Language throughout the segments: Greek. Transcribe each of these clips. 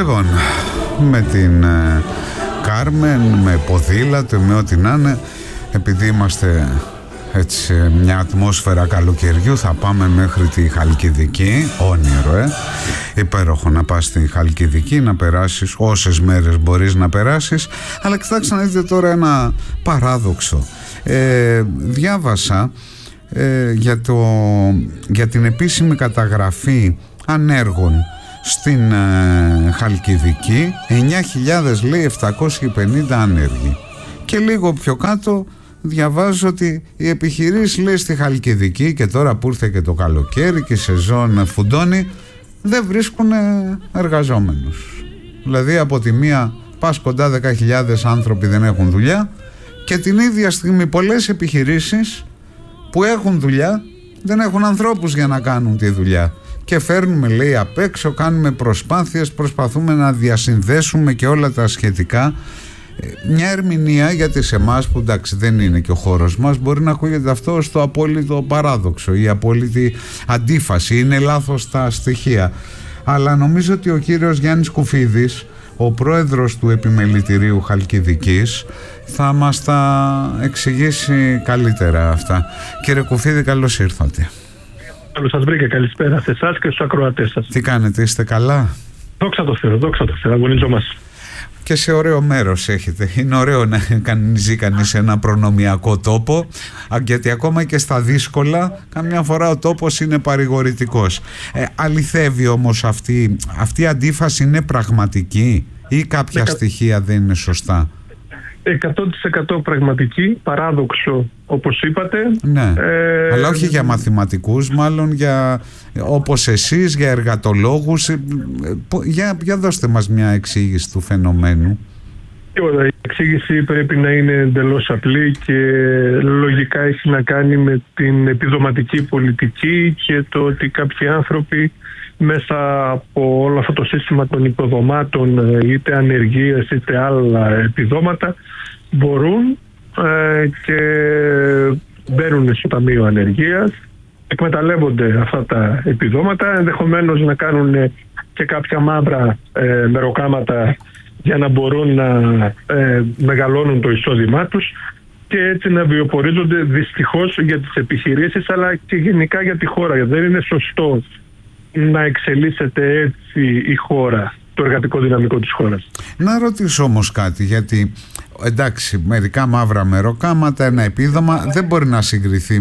Λοιπόν, με την Κάρμεν, με ποδήλατο, με ό,τι να είναι, επειδή είμαστε έτσι μια ατμόσφαιρα καλοκαιριού, θα πάμε μέχρι τη Χαλκιδική. Όνειρο, υπέροχο να πας στη Χαλκιδική, να περάσεις όσες μέρες μπορείς να περάσεις. Αλλά κοιτάξτε να δείτε τώρα ένα παράδοξο. Διάβασα για την επίσημη καταγραφή ανέργων στην Χαλκιδική. 9.750 ανέργοι. Και λίγο πιο κάτω διαβάζω ότι οι επιχειρήσεις, λέει, στη Χαλκιδική, και τώρα που ήρθε και το καλοκαίρι και η σεζόν φουντώνει, δεν βρίσκουν εργαζόμενους. Δηλαδή από τη μία πας κοντά 10.000 άνθρωποι δεν έχουν δουλειά, και την ίδια στιγμή πολλές επιχειρήσεις που έχουν δουλειά δεν έχουν ανθρώπους για να κάνουν τη δουλειά. Και φέρνουμε, λέει, απ' έξω, κάνουμε προσπάθειες, προσπαθούμε να διασυνδέσουμε και όλα τα σχετικά. Μια ερμηνεία, γιατί σε εμάς που εντάξει δεν είναι και ο χώρος μας, μπορεί να ακούγεται αυτό στο απόλυτο παράδοξο, η απόλυτη αντίφαση, είναι λάθος τα στοιχεία. Αλλά νομίζω ότι ο κύριος Γιάννης Κουφίδης, ο πρόεδρος του Επιμελητηρίου Χαλκιδικής, θα μας τα εξηγήσει καλύτερα αυτά. Κύριε Κουφίδη, καλώς ήρθατε. Καλώς σας βρήκα, καλησπέρα σε εσάς και στους ακροατές σας. Τι κάνετε, είστε καλά? Δόξα τω Θεώ, αγωνιζόμαστε. Και σε ωραίο μέρος έχετε. Είναι ωραίο να ζει κανείς σε ένα προνομιακό τόπο, γιατί ακόμα και στα δύσκολα καμιά φορά ο τόπος είναι παρηγορητικός. Αληθεύει όμως αυτή η αντίφαση, είναι πραγματική ή κάποια στοιχεία δεν είναι σωστά? 100% πραγματική, παράδοξο όπως είπατε. Ναι, αλλά όχι για μαθηματικούς, μάλλον για, όπως εσείς, για εργατολόγους. Για δώστε μας μια εξήγηση του φαινομένου. Η εξήγηση πρέπει να είναι εντελώς απλή και λογικά έχει να κάνει με την επιδοματική πολιτική και το ότι κάποιοι άνθρωποι μέσα από όλο αυτό το σύστημα των υποδομάτων, είτε ανεργίας είτε άλλα επιδόματα, μπορούν και μπαίνουν στο Ταμείο Ανεργίας, εκμεταλλεύονται αυτά τα επιδόματα, ενδεχομένως να κάνουν και κάποια μαύρα μεροκάματα για να μπορούν να μεγαλώνουν το εισόδημά τους και έτσι να βιοπορίζονται, δυστυχώς, για τις επιχειρήσεις αλλά και γενικά για τη χώρα. Δεν είναι σωστό να εξελίσσεται έτσι η χώρα, το εργατικό δυναμικό της χώρας. Να ρωτήσω όμως κάτι, γιατί εντάξει, μερικά μαύρα μεροκάματα, ένα επίδομα δεν μπορεί να συγκριθεί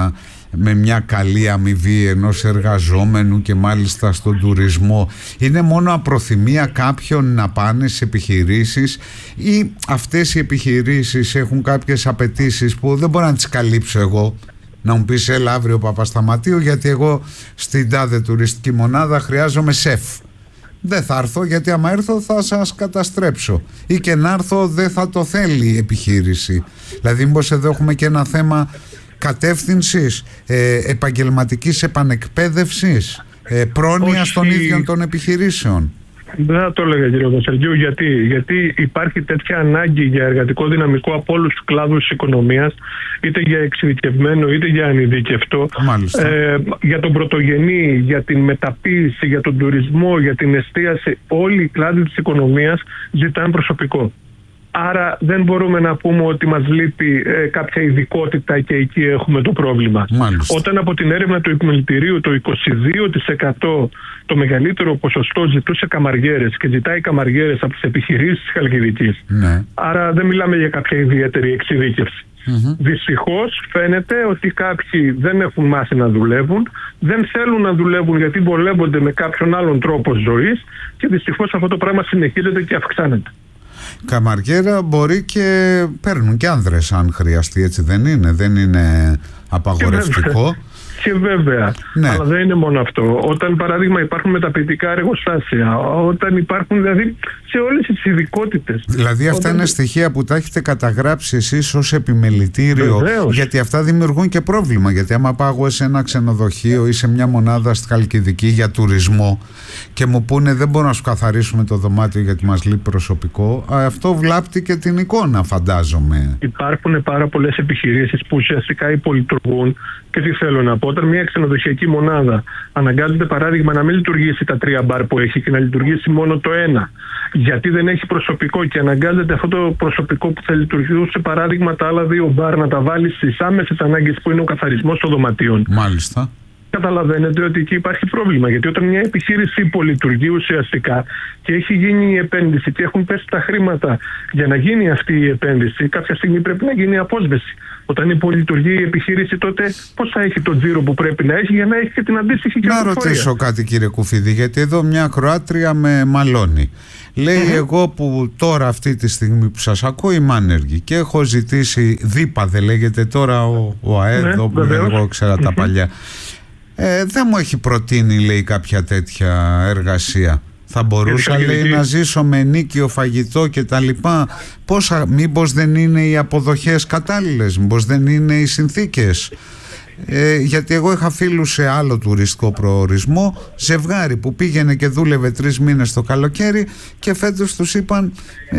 με μια καλή αμοιβή ενός εργαζόμενου, και μάλιστα στον τουρισμό. Είναι μόνο απροθυμία κάποιων να πάνε σε επιχειρήσεις, ή αυτές οι επιχειρήσεις έχουν κάποιες απαιτήσεις που δεν μπορώ να τις καλύψω εγώ? Να μου πεις, έλα αύριο Παπασταματίου, γιατί εγώ στην τάδε τουριστική μονάδα χρειάζομαι σεφ. Δεν θα έρθω, γιατί άμα έρθω θα σας καταστρέψω, ή και να έρθω δεν θα το θέλει η επιχείρηση. Δηλαδή μήπως εδώ έχουμε και ένα θέμα κατεύθυνσης, επαγγελματικής επανεκπαίδευσης, πρόνοιας των ίδιων των επιχειρήσεων? Δεν θα το έλεγα, κύριε Βασιλείου. Γιατί υπάρχει τέτοια ανάγκη για εργατικό δυναμικό από όλους τους κλάδους της οικονομίας, είτε για εξειδικευμένο είτε για ανειδικευτό. Για τον πρωτογενή, για την μεταποίηση, για τον τουρισμό, για την εστίαση, όλοι οι κλάδοι της οικονομίας ζητάνε προσωπικό. Άρα δεν μπορούμε να πούμε ότι μας λείπει κάποια ειδικότητα και εκεί έχουμε το πρόβλημα. Όταν από την έρευνα του Επιμελητηρίου το 22% το μεγαλύτερο ποσοστό ζητούσε καμαριέρες και ζητάει καμαριέρες από τις επιχειρήσεις της Χαλκιδικής. Ναι. Άρα δεν μιλάμε για κάποια ιδιαίτερη εξειδίκευση. Δυστυχώς φαίνεται ότι κάποιοι δεν έχουν μάθει να δουλεύουν, δεν θέλουν να δουλεύουν γιατί βολεύονται με κάποιον άλλον τρόπο ζωής, και δυστυχώς αυτό το πράγμα συνεχίζεται και αυξάνεται. Καμαριέρα μπορεί και παίρνουν και άνδρες αν χρειαστεί, έτσι δεν είναι απαγορευτικό? Και βέβαια, ναι. Αλλά δεν είναι μόνο αυτό. Όταν παράδειγμα υπάρχουν μεταποιητικά εργοστάσια, όταν υπάρχουν δηλαδή σε όλες τις ειδικότητες. Δηλαδή αυτά είναι στοιχεία που τα έχετε καταγράψει εσείς ως επιμελητήριο? Βεβαίως. Γιατί αυτά δημιουργούν και πρόβλημα. Γιατί άμα πάω σε ένα ξενοδοχείο ή σε μια μονάδα στη Χαλκιδική για τουρισμό και μου πούνε δεν μπορούμε να σου καθαρίσουμε το δωμάτιο γιατί μας λείπει προσωπικό, αυτό βλάπτει και την εικόνα, φαντάζομαι. Υπάρχουν πάρα πολλές επιχειρήσεις που ουσιαστικά υπολειτουργούν, και τι θέλω να πω, Όταν μια ξενοδοχειακή μονάδα αναγκάζεται, παράδειγμα, να μην λειτουργήσει τα 3 μπαρ που έχει και να λειτουργήσει μόνο το 1, γιατί δεν έχει προσωπικό, και αναγκάζεται αυτό το προσωπικό που θα λειτουργούσε, παράδειγμα, τα άλλα 2 μπαρ να τα βάλει στις άμεσες ανάγκες που είναι ο καθαρισμός των δωματίων. Μάλιστα. Καταλαβαίνετε ότι εκεί υπάρχει πρόβλημα. Γιατί όταν μια επιχείρηση υπολειτουργεί ουσιαστικά και έχει γίνει η επένδυση και έχουν πέσει τα χρήματα για να γίνει αυτή η επένδυση, κάποια στιγμή πρέπει να γίνει η απόσβεση. Όταν υπολειτουργεί η επιχείρηση, τότε πώς θα έχει το τζίρο που πρέπει να έχει για να έχει και την αντίστοιχη κερδοφορία? Να ρωτήσω κάτι, κύριε Κουφίδη, γιατί εδώ μια ακροάτρια με μαλώνει. Λέει, εγώ που τώρα αυτή τη στιγμή που σας ακούω είμαι άνεργη και έχω ζητήσει ΔΥΠΑ, δεν λέγεται τώρα ο ΑΕΔ, όπου εγώ ξέρα τα παλιά. Δεν μου έχει προτείνει, λέει, κάποια τέτοια εργασία. Θα μπορούσα, λέει, να ζήσω με ενίκιο, φαγητό και τα λοιπά? Μήπως δεν είναι οι αποδοχές κατάλληλες? Μήπως δεν είναι οι συνθήκες? Γιατί εγώ είχα φίλους σε άλλο τουριστικό προορισμό, ζευγάρι που πήγαινε και δούλευε 3 μήνες το καλοκαίρι και φέτος τους είπαν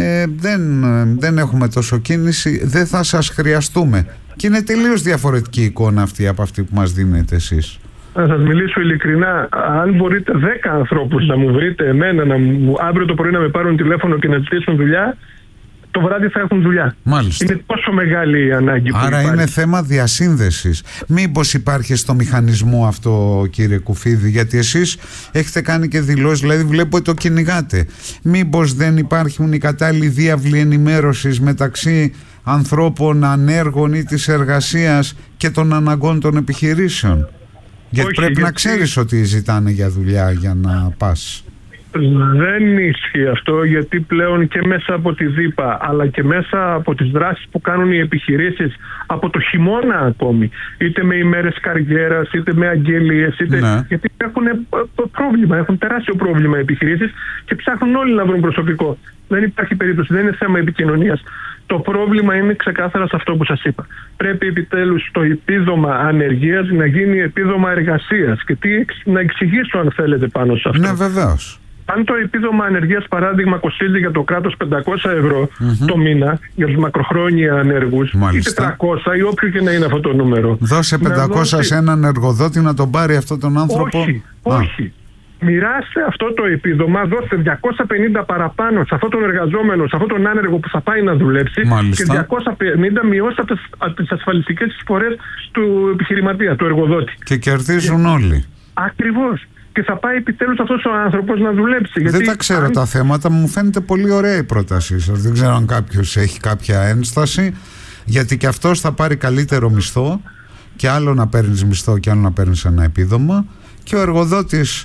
δεν έχουμε τόσο κίνηση, δεν θα σας χρειαστούμε. Και είναι τελείως διαφορετική εικόνα αυτή από αυτή που μας δίνετε εσείς. Να σας μιλήσω ειλικρινά, αν μπορείτε 10 ανθρώπους να μου βρείτε εμένα, αύριο το πρωί να με πάρουν τηλέφωνο και να ζητήσουν δουλειά, το βράδυ θα έχουν δουλειά. Μάλιστα. Είναι τόσο μεγάλη η ανάγκη που άρα υπάρχει. Είναι θέμα διασύνδεσης. Μήπως υπάρχει στο μηχανισμό αυτό, κύριε Κουφίδη? Γιατί εσείς έχετε κάνει και δηλώσεις, δηλαδή βλέπω ότι το κυνηγάτε. Μήπως δεν υπάρχουν οι κατάλληλοι διάβλοι ενημέρωσης μεταξύ ανθρώπων ανέργων ή της εργασίας και των αναγκών των επιχειρήσεων? Γιατί πρέπει να ξέρεις ότι ζητάνε για δουλειά για να πας. Δεν ισχύει αυτό, γιατί πλέον και μέσα από τη ΔΥΠΑ αλλά και μέσα από τις δράσεις που κάνουν οι επιχειρήσεις από το χειμώνα ακόμη, είτε με ημέρες καριέρας είτε με αγγελίες, γιατί έχουν πρόβλημα, έχουν τεράστιο πρόβλημα οι επιχειρήσεις και ψάχνουν όλοι να βρουν προσωπικό. Δεν υπάρχει περίπτωση, δεν είναι θέμα επικοινωνίας. Το πρόβλημα είναι ξεκάθαρα σε αυτό που σας είπα. Πρέπει επιτέλους το επίδομα ανεργίας να γίνει επίδομα εργασίας. Και να εξηγήσω, αν θέλετε, πάνω σε αυτό. Ναι, βεβαίως. Αν το επίδομα ανεργίας, παράδειγμα, κοστίζει για το κράτος 500 ευρώ το μήνα για τους μακροχρόνια ανέργους, ή 400 ή όποιο και να είναι αυτό το νούμερο. Δώσε 500 σε έναν εργοδότη να τον πάρει αυτόν τον άνθρωπο. Όχι. Μοιράσε αυτό το επίδομα, δώστε 250 παραπάνω σε αυτόν τον εργαζόμενο, σε αυτόν τον άνεργο που θα πάει να δουλέψει. Μάλιστα. Και 250 μειώστε από τις ασφαλιστικές εισφορές του επιχειρηματία, του εργοδότη. Και κερδίζουν όλοι. Ακριβώς. Και θα πάει επιτέλους αυτός ο άνθρωπος να δουλέψει. Γιατί δεν τα ξέρω τα θέματα, μου φαίνεται πολύ ωραία η πρότασή σας. Δεν ξέρω αν κάποιος έχει κάποια ένσταση, γιατί και αυτός θα πάρει καλύτερο μισθό, και άλλο να παίρνεις μισθό και άλλο να παίρνεις ένα επίδομα, και ο εργοδότης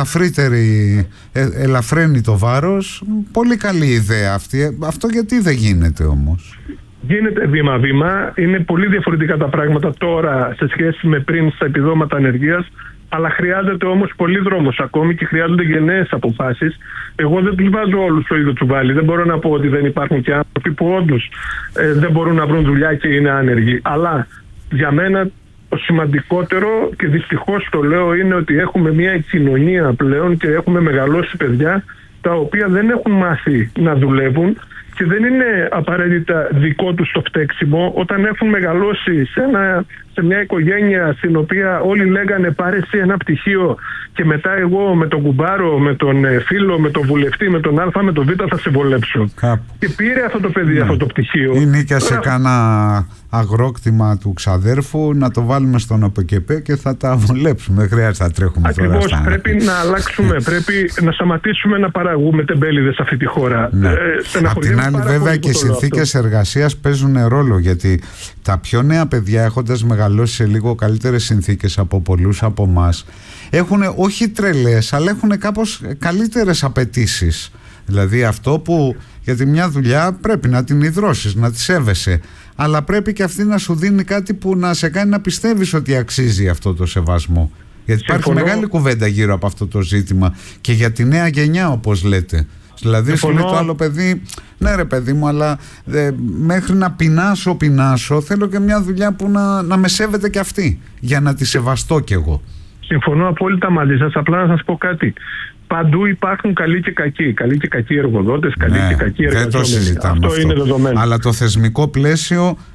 ελαφραίνει το βάρος. Πολύ καλή ιδέα αυτή. Αυτό γιατί δεν γίνεται όμως? Γίνεται βήμα-βήμα. Είναι πολύ διαφορετικά τα πράγματα τώρα σε σχέση με πριν στα επιδόματα ανεργίας, αλλά χρειάζεται όμως πολύ δρόμος ακόμη και χρειάζονται γενναίες αποφάσεις. Εγώ δεν τους βάζω όλους στο ίδιο τσουβάλι. Δεν μπορώ να πω ότι δεν υπάρχουν και άνθρωποι που όντως δεν μπορούν να βρουν δουλειά και είναι άνεργοι. Αλλά για μένα το σημαντικότερο, και δυστυχώς το λέω, είναι ότι έχουμε μια κοινωνία πλέον και έχουμε μεγαλώσει παιδιά τα οποία δεν έχουν μάθει να δουλεύουν και δεν είναι απαραίτητα δικό τους το φταίξιμο όταν έχουν μεγαλώσει σε μια οικογένεια στην οποία όλοι λέγανε πάρε εσύ ένα πτυχίο και μετά εγώ με τον κουμπάρο, με τον φίλο, με τον βουλευτή, με τον Α, με τον Β θα σε βολέψω. Και πήρε αυτό το παιδί αυτό το πτυχίο. Ή νίκιασε κανένα αγρόκτημα του ξαδέρφου, να το βάλουμε στον ΟΠΕΚΕΠΕ και θα τα βολέψουμε. Δεν χρειάζεται να τρέχουμε τώρα. Ακριβώς, πρέπει να αλλάξουμε. Πρέπει να σταματήσουμε να παραγούμε τεμπέληδες σε αυτή τη χώρα. Απ' την άλλη, βέβαια, και οι συνθήκες εργασίας παίζουν ρόλο, γιατί τα πιο νέα παιδιά, έχοντας μεγαλώσει σε λίγο καλύτερες συνθήκες από πολλούς από εμάς, έχουν όχι τρελές, αλλά έχουν κάπως καλύτερες απαιτήσεις. Δηλαδή αυτό που γιατί μια δουλειά πρέπει να την ιδρώσεις, να τη σέβεσαι, αλλά πρέπει και αυτή να σου δίνει κάτι που να σε κάνει να πιστεύεις ότι αξίζει αυτό το σεβασμό. Γιατί υπάρχει μεγάλη κουβέντα γύρω από αυτό το ζήτημα και για τη νέα γενιά, όπως λέτε. Δηλαδή σου λέει το άλλο παιδί, ναι ρε παιδί μου, αλλά μέχρι να πεινάσω θέλω και μια δουλειά που να με σέβεται και αυτή, για να τη σεβαστώ κι εγώ. Συμφωνώ απόλυτα μαζί σας. Απλά να σας πω κάτι. Παντού υπάρχουν καλοί και κακοί. Καλοί και κακοί εργοδότες, καλοί και κακοί εργαζόμενοι. Δεν το συζητάμε αυτό. Είναι δεδομένο. Αλλά το θεσμικό πλαίσιο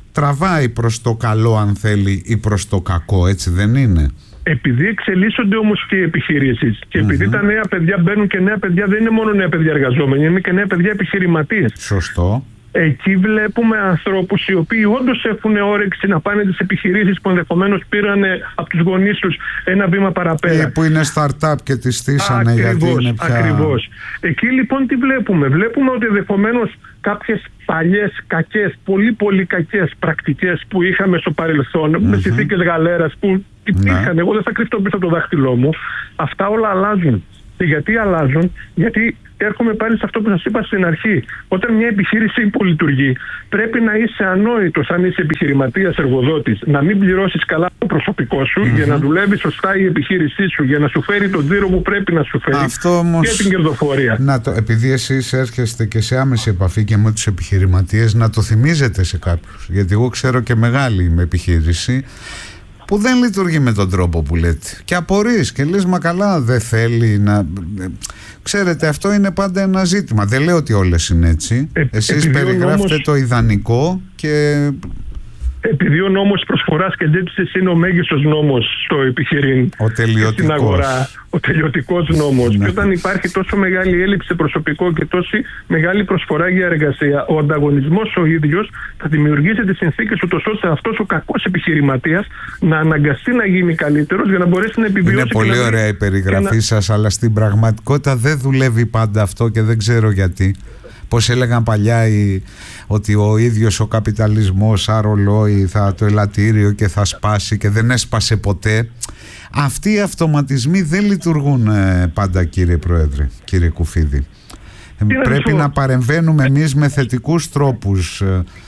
τραβάει προς το καλό αν θέλει ή προς το κακό, έτσι δεν είναι? Επειδή εξελίσσονται όμως και οι επιχειρήσεις και επειδή τα νέα παιδιά μπαίνουν, και νέα παιδιά δεν είναι μόνο νέα παιδιά εργαζόμενοι, είναι και νέα παιδιά επιχειρηματίες. Σωστό. Εκεί βλέπουμε ανθρώπους οι οποίοι όντως έχουν όρεξη να πάνε τις επιχειρήσεις που ενδεχομένως πήραν από τους γονείς τους ένα βήμα παραπέρα. Ή που είναι startup και τις στήσανε γιατί είναι πια... Ακριβώς. Εκεί λοιπόν τι βλέπουμε? Βλέπουμε ότι ενδεχομένως κάποιες παλιές κακές, πολύ κακές πρακτικές που είχαμε στο παρελθόν, με συνθήκες γαλέρας που υπήρχαν, εγώ δεν θα κρυφτώ πίσω από το δάχτυλό μου, αυτά όλα αλλάζουν. Και γιατί αλλάζουν? Γιατί έρχομαι πάλι σε αυτό που σας είπα στην αρχή. Όταν μια επιχείρηση υπολειτουργεί, πρέπει να είσαι ανόητος αν είσαι επιχειρηματίας, εργοδότης, να μην πληρώσεις καλά το προσωπικό σου για να δουλεύει σωστά η επιχείρησή σου, για να σου φέρει τον τζίρο που πρέπει να σου φέρει. Αυτό όμως, και την κερδοφορία. Να το, επειδή εσείς έρχεστε και σε άμεση επαφή και με τους επιχειρηματίες, να το θυμίζετε σε κάποιους. Γιατί εγώ ξέρω και μεγάλη με επιχείρηση που δεν λειτουργεί με τον τρόπο που λέτε. Και απορείς και λες, μα καλά, δεν θέλει να... Ξέρετε, αυτό είναι πάντα ένα ζήτημα. Δεν λέω ότι όλες είναι έτσι. Εσείς περιγράφετε το ιδανικό και... Επειδή ο νόμος προσφοράς και ζήτησης είναι ο μέγιστος νόμος στο επιχειρήν, στην αγορά, ο τελειωτικός νόμος, και όταν υπάρχει τόσο μεγάλη έλλειψη σε προσωπικό και τόση μεγάλη προσφορά για εργασία, ο ανταγωνισμός ο ίδιος θα δημιουργήσει τις συνθήκες ούτως ώστε αυτός ο κακός επιχειρηματίας να αναγκαστεί να γίνει καλύτερος για να μπορέσει να επιβιώσει. Είναι πολύ ωραία η περιγραφή σας, αλλά στην πραγματικότητα δεν δουλεύει πάντα αυτό και δεν ξέρω γιατί. Πώς έλεγαν παλιά ότι ο ίδιος ο καπιταλισμός αρρολόει το ελαττήριο και θα σπάσει, και δεν έσπασε ποτέ. Αυτοί οι αυτοματισμοί δεν λειτουργούν πάντα, κύριε Πρόεδρε, κύριε Κουφίδη. Πρέπει να παρεμβαίνουμε εμείς με θετικούς τρόπους.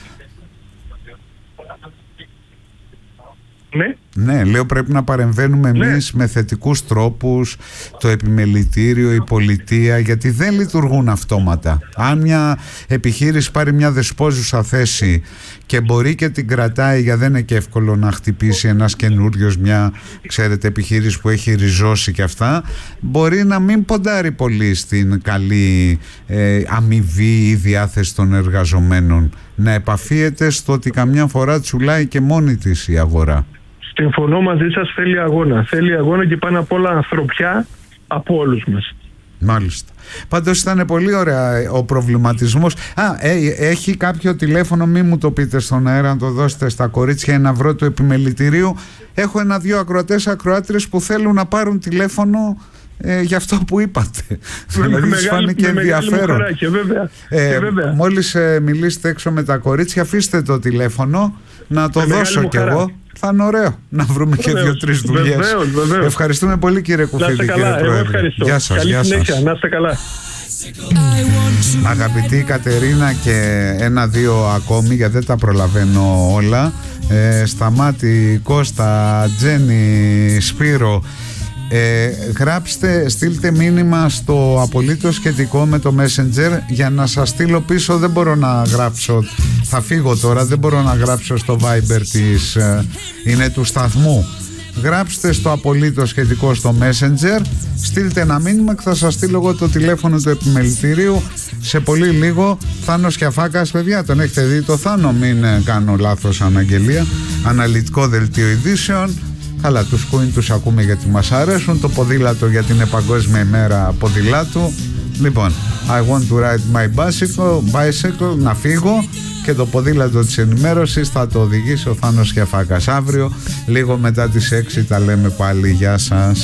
Ναι, λέω πρέπει να παρεμβαίνουμε εμείς με θετικούς τρόπους, το επιμελητήριο, η πολιτεία, γιατί δεν λειτουργούν αυτόματα. Αν μια επιχείρηση πάρει μια δεσπόζουσα θέση και μπορεί και την κρατάει, για δεν είναι και εύκολο να χτυπήσει ένας καινούριος, μια, ξέρετε, επιχείρηση που έχει ριζώσει και αυτά, μπορεί να μην ποντάρει πολύ στην καλή αμοιβή ή διάθεση των εργαζομένων, να επαφίεται στο ότι καμιά φορά τσουλάει και μόνη της η αγορά. Συμφωνώ μαζί σας, θέλει αγώνα. Θέλει αγώνα και πάνω απ' όλα ανθρωπιά από όλους μας. Μάλιστα. Πάντως ήταν πολύ ωραία ο προβληματισμός. Έχει κάποιο τηλέφωνο, μη μου το πείτε στον αέρα, να το δώσετε στα κορίτσια να βρω του επιμελητηρίου. Έχω 1-2 ακροατές, ακροάτρες που θέλουν να πάρουν τηλέφωνο για αυτό που είπατε. Δηλαδή τους φάνηκε ενδιαφέρον. Βέβαια. Μόλις μιλήσετε έξω με τα κορίτσια, αφήστε το τηλέφωνο να το δώσω κι εγώ. Θα είναι ωραίο να βρούμε και 2-3 δουλειές. Βεβαίως. Ευχαριστούμε πολύ, κύριε Κουφίδη, κύριε Πρόεδρε. Γεια σας. Καλή συνέχεια. Να είστε καλά. Αγαπητή Κατερίνα, και 1-2 ακόμη, γιατί δεν τα προλαβαίνω όλα. Σταμάτη, Κώστα, Τζένι, Σπύρο, γράψτε, στείλτε μήνυμα στο απολύτως σχετικό με το Messenger για να σας στείλω πίσω. Δεν μπορώ να γράψω, θα φύγω τώρα, δεν μπορώ να γράψω στο Viber της, είναι του σταθμού. Γράψτε στο απολύτως σχετικό στο Messenger, στείλτε ένα μήνυμα και θα σας στείλω εγώ το τηλέφωνο του επιμελητηρίου σε πολύ λίγο. Θάνος Κιαφάκας, παιδιά, τον έχετε δει το Θάνο? Μην κάνω λάθος αναγγελία. Αναλυτικό δελτίο ειδήσεων. Καλά, τους Queen τους ακούμε γιατί μας αρέσουν. Το ποδήλατο γιατί είναι Παγκόσμια ημέρα ποδηλάτου. Λοιπόν, I want to ride my bicycle, να φύγω, και το ποδήλατο της ενημέρωσης θα το οδηγήσει ο Θάνος Κιαφάκας. Αύριο λίγο μετά τις 6 τα λέμε πάλι. Γεια σας.